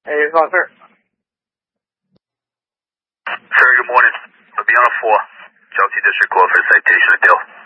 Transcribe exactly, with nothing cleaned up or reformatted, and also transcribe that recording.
Hey, sir. Sir, good morning. I'll be on a four. Chelsea District Court for citation appeal.